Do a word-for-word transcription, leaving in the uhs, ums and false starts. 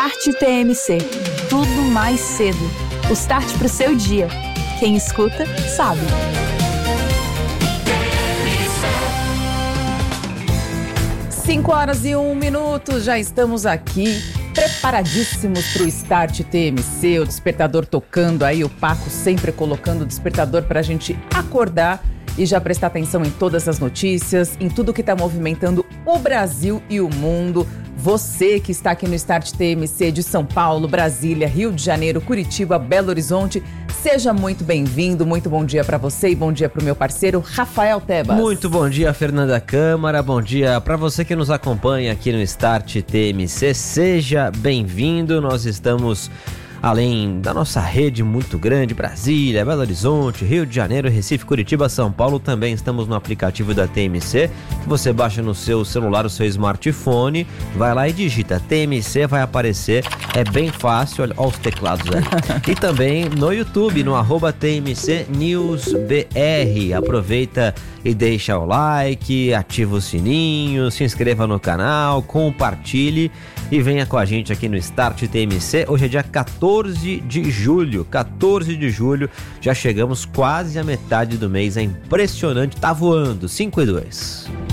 Start T M C. Tudo mais cedo. O start pro seu dia. Quem escuta, sabe. cinco horas e um minuto, já estamos aqui, preparadíssimos para o Start T M C, o despertador tocando aí, o Paco sempre colocando o despertador para a gente acordar e já prestar atenção em todas as notícias, em tudo que está movimentando o Brasil e o mundo. Você que está aqui no Start T M C de São Paulo, Brasília, Rio de Janeiro, Curitiba, Belo Horizonte, seja muito bem-vindo, muito bom dia para você e bom dia para o meu parceiro Rafael Tebas. Muito bom dia, Fernanda Câmara, bom dia para você que nos acompanha aqui no Start T M C, seja bem-vindo. Nós estamos, além da nossa rede muito grande, Brasília, Belo Horizonte, Rio de Janeiro, Recife, Curitiba, São Paulo, também estamos no aplicativo da T M C, que você baixa no seu celular, o seu smartphone, vai lá e digita T M C, vai aparecer, é bem fácil, olha, olha os teclados aí. E também no YouTube, no arroba T M C News B R, aproveita e deixa o like, ativa o sininho, se inscreva no canal, compartilhe e venha com a gente aqui no Start T M C. Hoje é dia quatorze de julho, quatorze de julho, já chegamos quase à metade do mês, é impressionante, tá voando, cinco e dois.